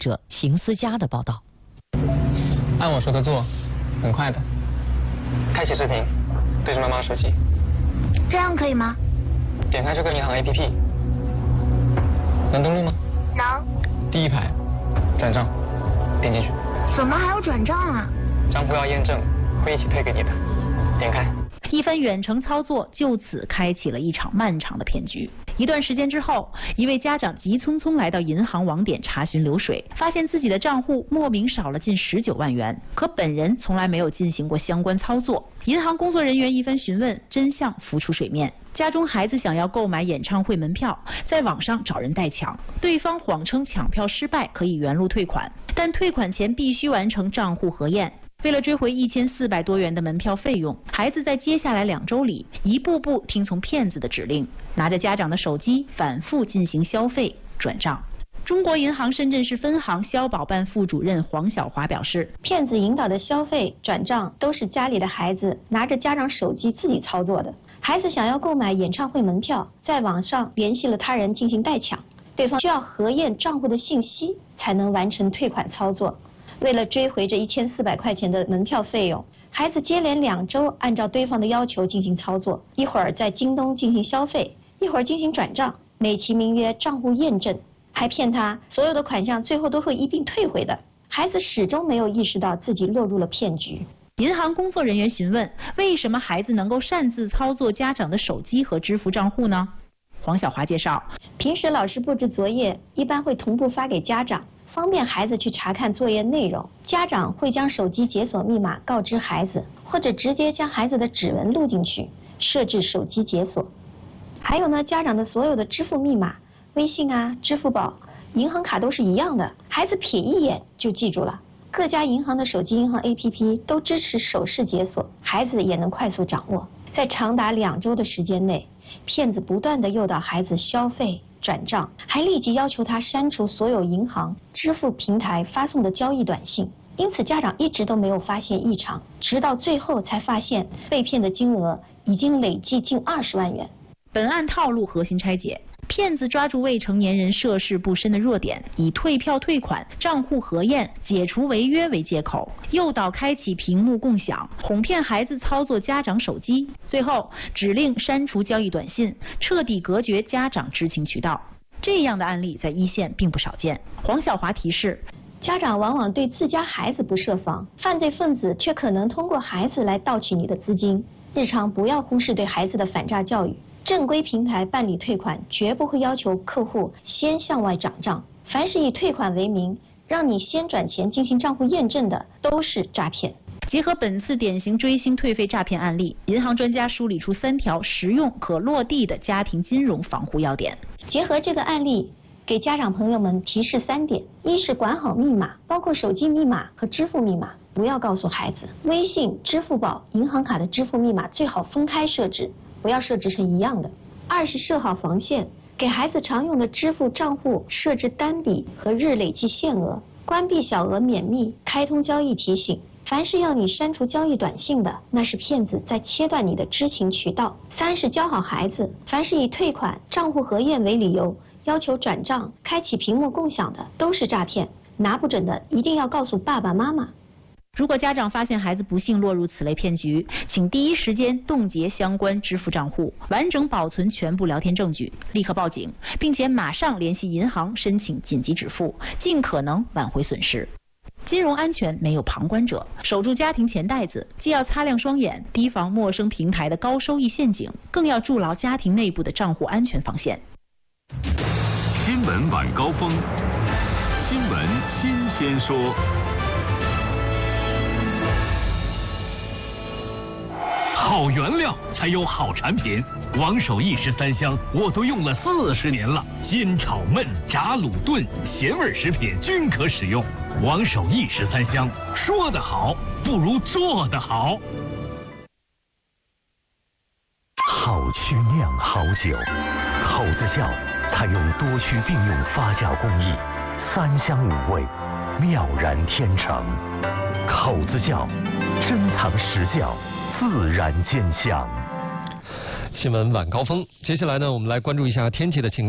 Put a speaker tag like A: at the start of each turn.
A: 者邢思佳的报道。
B: 按我说的做，很快的。开启视频，对着妈妈手机。
C: 这样可以吗？
B: 点开这个银行 APP， 能登录吗？
C: 能。
B: 第一排，转账，点进去。
C: 怎么还要转账啊？
B: 账户要验证，会一起退给你的。点开。
D: 一番远程操作就此开启了一场漫长的骗局。一段时间之后，一位家长急匆匆来到银行网点查询流水，发现自己的账户莫名少了近19万元，可本人从来没有进行过相关操作。银行工作人员一番询问，真相浮出水面。家中孩子想要购买演唱会门票，在网上找人代抢，对方谎称抢票失败可以原路退款，但退款前必须完成账户核验。为了追回1400多元的门票费用，孩子在接下来2周里一步步听从骗子的指令，拿着家长的手机反复进行消费转账。中国银行深圳市分行消保办副主任黄晓华表示，
E: 骗子引导的消费转账都是家里的孩子拿着家长手机自己操作的。孩子想要购买演唱会门票，在网上联系了他人进行代抢，对方需要核验账户的信息才能完成退款操作。为了追回这1400块钱的门票费用，孩子接连2周按照对方的要求进行操作，一会儿在京东进行消费，一会儿进行转账，美其名曰账户验证，还骗他所有的款项最后都会一并退回的。孩子始终没有意识到自己落入了骗局。
D: 银行工作人员询问，为什么孩子能够擅自操作家长的手机和支付账户呢？黄晓华介绍，
E: 平时老师布置作业一般会同步发给家长，方便孩子去查看作业内容。家长会将手机解锁密码告知孩子，或者直接将孩子的指纹录进去，设置手机解锁。还有呢，家长的所有的支付密码，微信啊、支付宝、银行卡都是一样的，孩子瞥一眼就记住了。各家银行的手机银行 APP 都支持手势解锁，孩子也能快速掌握。在长达2周的时间内，骗子不断地诱导孩子消费转账，还立即要求他删除所有银行支付平台发送的交易短信。因此家长一直都没有发现异常，直到最后才发现被骗的金额已经累计近20万元。
D: 本案套路核心拆解，骗子抓住未成年人涉世不深的弱点，以退票退款、账户核验、解除违约为借口，诱导开启屏幕共享，哄骗孩子操作家长手机，最后指令删除交易短信，彻底隔绝家长知情渠道。这样的案例在一线并不少见。黄晓华提示，
E: 家长往往对自家孩子不设防，犯罪分子却可能通过孩子来盗取你的资金。日常不要忽视对孩子的反诈教育。正规平台办理退款绝不会要求客户先向外转账，凡是以退款为名让你先转钱进行账户验证的都是诈骗。
D: 结合本次典型追星退费诈骗案例，银行专家梳理出3条实用可落地的家庭金融防护要点。
E: 结合这个案例，给家长朋友们提示3点：一是管好密码，包括手机密码和支付密码，不要告诉孩子；微信、支付宝、银行卡的支付密码最好分开设置，不要设置成一样的。2是设好防线，给孩子常用的支付账户设置单笔和日累计限额，关闭小额免密，开通交易提醒。凡是要你删除交易短信的，那是骗子在切断你的知情渠道。3是教好孩子，凡是以退款、账户核验为理由要求转账、开启屏幕共享的，都是诈骗。拿不准的一定要告诉爸爸妈妈。
D: 如果家长发现孩子不幸落入此类骗局，请第一时间冻结相关支付账户，完整保存全部聊天证据，立刻报警，并且马上联系银行申请紧急止付，尽可能挽回损失。金融安全没有旁观者，守住家庭钱袋子，既要擦亮双眼，提防陌生平台的高收益陷阱，更要筑牢家庭内部的账户安全防线。
F: 新闻晚高峰，新闻新鲜说。好原料才有好产品，王守义13香我都用了40年了，煎炒焖炸卤炖咸味食品均可使用。王守义13香，说得好不如做得好。
G: 好曲酿好酒，口子窖采用多区并用发酵工艺，3香5味，妙然天成。口子窖珍藏实窖，自然见香。
H: 新闻晚高峰，接下来呢，我们来关注一下天气的情况。